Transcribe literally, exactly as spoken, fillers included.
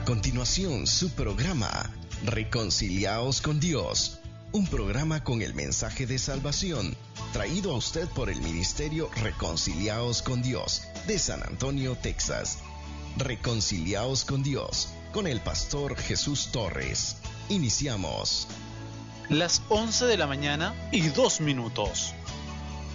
A continuación, su programa, Reconciliaos con Dios. Un programa con el mensaje de salvación, traído a usted por el Ministerio Reconciliaos con Dios, de San Antonio, Texas. Reconciliaos con Dios, con el pastor Jesús Torres. Iniciamos. Las once de la mañana y dos minutos.